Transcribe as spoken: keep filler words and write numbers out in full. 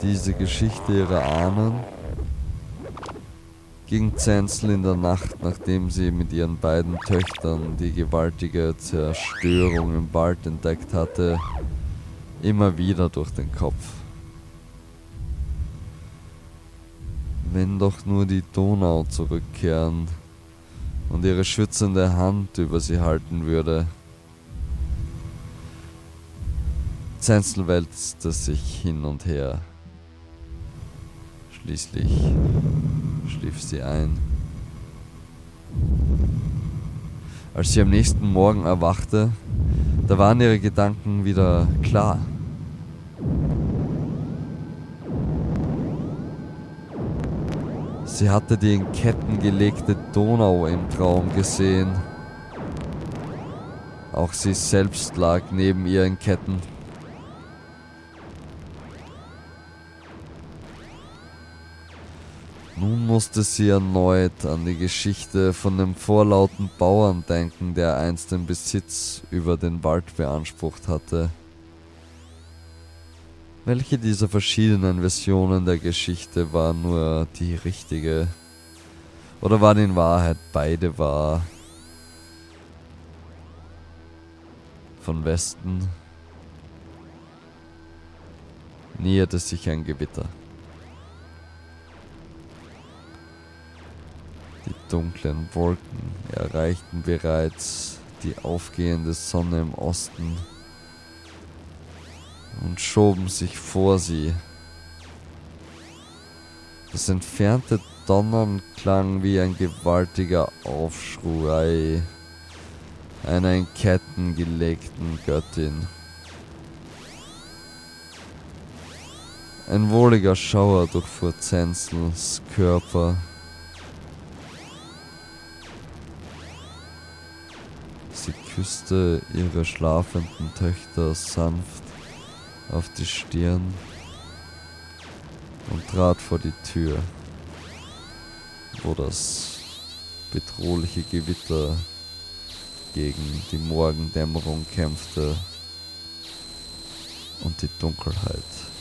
diese Geschichte ihrer Ahnen ging Zansel in der Nacht, nachdem sie mit ihren beiden Töchtern die gewaltige Zerstörung im Wald entdeckt hatte, immer wieder durch den Kopf. Wenn doch nur die Donau zurückkehren und ihre schützende Hand über sie halten würde. Zansel wälzte sich hin und her. Schließlich schlief sie ein. Als sie am nächsten Morgen erwachte, da waren ihre Gedanken wieder klar. Sie hatte die in Ketten gelegte Donau im Traum gesehen. Auch sie selbst lag neben ihr in Ketten. Nun musste sie erneut an die Geschichte von dem vorlauten Bauern denken, der einst den Besitz über den Wald beansprucht hatte. Welche dieser verschiedenen Versionen der Geschichte war nur die richtige? Oder waren in Wahrheit beide wahr? Von Westen näherte sich ein Gewitter. Die dunklen Wolken erreichten bereits die aufgehende Sonne im Osten und schoben sich vor sie. Das entfernte Donnern klang wie ein gewaltiger Aufschrei einer in Ketten gelegten Göttin. Ein wohliger Schauer durchfuhr Zansels Körper. Sie küsste ihre schlafenden Töchter sanft auf die Stirn und trat vor die Tür, wo das bedrohliche Gewitter gegen die Morgendämmerung kämpfte und die Dunkelheit.